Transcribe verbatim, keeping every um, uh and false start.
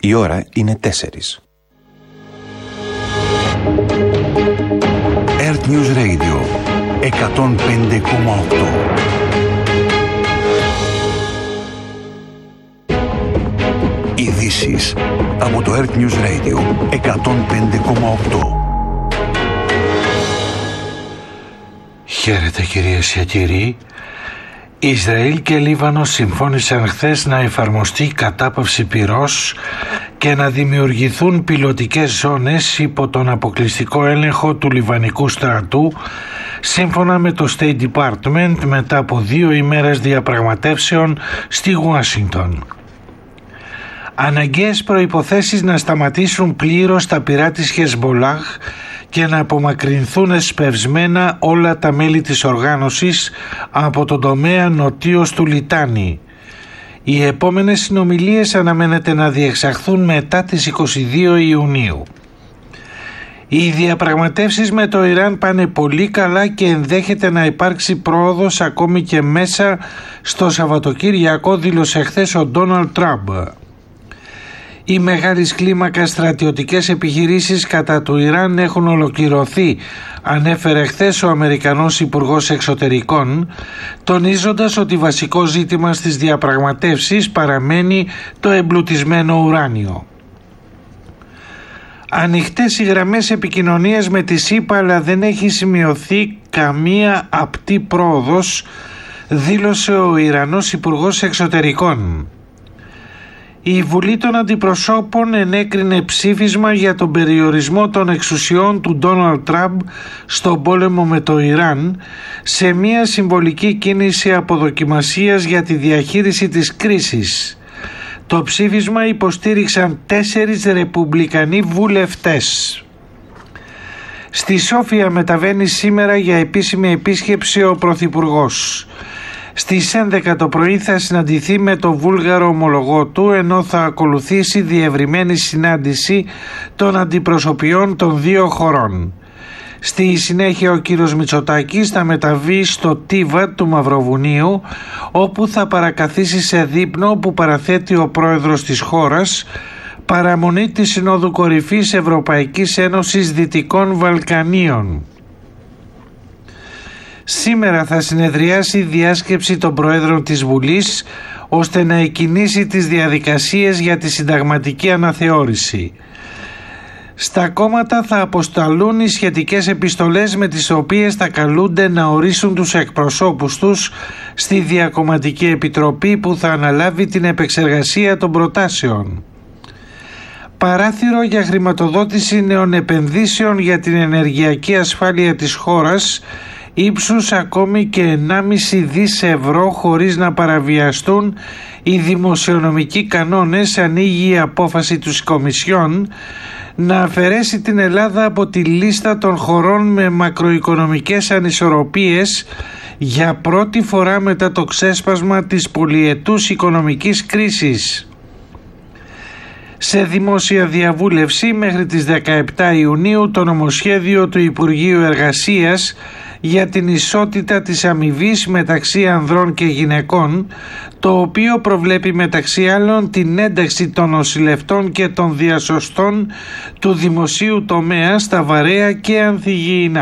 Η ώρα είναι τέσσερις. Earth News Radio εκατόν πέντε κόμμα οκτώ. Ειδήσεις από το Earth News Radio εκατόν πέντε κόμμα οκτώ. Χαίρετε κυρίες και κύριοι. Ισραήλ και Λίβανος συμφώνησαν χθες να εφαρμοστεί κατάπαυση πυρός και να δημιουργηθούν πιλωτικές ζώνες υπό τον αποκλειστικό έλεγχο του Λιβανικού στρατού, σύμφωνα με το State Department, μετά από δύο ημέρες διαπραγματεύσεων στη Ουάσιγκτον. Αναγκαίες προϋποθέσεις να σταματήσουν πλήρως τα πυρά της Χεσμολάχ και να απομακρυνθούν εσπευσμένα όλα τα μέλη της οργάνωσης από τον τομέα νοτίως του Λιτάνι. Οι επόμενες συνομιλίες αναμένεται να διεξαχθούν μετά τις είκοσι δύο Ιουνίου. Οι διαπραγματεύσεις με το Ιράν πάνε πολύ καλά και ενδέχεται να υπάρξει πρόοδος ακόμη και μέσα στο Σαββατοκύριακο, δήλωσε χθες ο Ντόναλντ Τραμπ. Οι μεγάλης κλίμακας στρατιωτικές επιχειρήσεις κατά του Ιράν έχουν ολοκληρωθεί, ανέφερε χθες ο Αμερικανός Υπουργός Εξωτερικών, τονίζοντας ότι βασικό ζήτημα στις διαπραγματεύσεις παραμένει το εμπλουτισμένο ουράνιο. Ανοιχτές οι γραμμές επικοινωνίας με τη ΣΥΠΑ, αλλά δεν έχει σημειωθεί καμία απτή πρόοδος, δήλωσε ο Ιρανός Υπουργός Εξωτερικών. Η Βουλή των Αντιπροσώπων ενέκρινε ψήφισμα για τον περιορισμό των εξουσιών του Ντόναλντ Τραμπ στον πόλεμο με το Ιράν, σε μια συμβολική κίνηση αποδοκιμασίας για τη διαχείριση της κρίσης. Το ψήφισμα υποστήριξαν τέσσερις ρεπουμπλικανοί βουλευτές. Στη Σόφια μεταβαίνει σήμερα για επίσημη επίσκεψη ο Πρωθυπουργός. Στις έντεκα το πρωί θα συναντηθεί με το βούλγαρο ομολογό του, ενώ θα ακολουθήσει διευρυμένη συνάντηση των αντιπροσωπιών των δύο χωρών. Στη συνέχεια ο κύριος Μητσοτάκης θα μεταβεί στο Τίβα του Μαυροβουνίου, όπου θα παρακαθίσει σε δείπνο που παραθέτει ο πρόεδρος της χώρας, παραμονή της Συνόδου Κορυφής Ευρωπαϊκής Ένωσης Δυτικών Βαλκανίων. Σήμερα θα συνεδριάσει η διάσκεψη των Προέδρων της Βουλής, ώστε να εκκινήσει τις διαδικασίες για τη συνταγματική αναθεώρηση. Στα κόμματα θα αποσταλούν οι σχετικές επιστολές με τις οποίες θα καλούνται να ορίσουν τους εκπροσώπους τους στη Διακομματική Επιτροπή που θα αναλάβει την επεξεργασία των προτάσεων. Παράθυρο για χρηματοδότηση νέων επενδύσεων για την ενεργειακή ασφάλεια της χώρας ύψους ακόμη και ενάμιση δισεκατομμύρια ευρώ χωρίς να παραβιαστούν οι δημοσιονομικοί κανόνες, ανοίγει η απόφαση της Κομισιόν να αφαιρέσει την Ελλάδα από τη λίστα των χωρών με μακροοικονομικές ανισορροπίες για πρώτη φορά μετά το ξέσπασμα της πολυετούς οικονομικής κρίσης. Σε δημόσια διαβούλευση μέχρι τις δεκαεπτά Ιουνίου το νομοσχέδιο του Υπουργείου Εργασίας για την ισότητα της αμοιβής μεταξύ ανδρών και γυναικών, το οποίο προβλέπει μεταξύ άλλων την ένταξη των νοσηλευτών και των διασωστών του δημοσίου τομέα στα βαρέα και ανθυγιεινά.